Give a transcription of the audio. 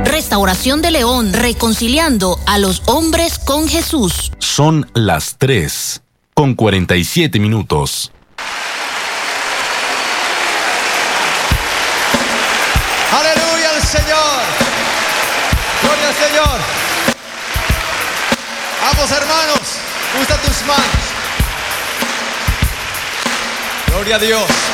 Restauración de León, reconciliando a los hombres con Jesús. Son las 3:47. Aleluya al Señor. Gloria al Señor. Vamos, hermanos, usa tus manos. Gloria a Dios.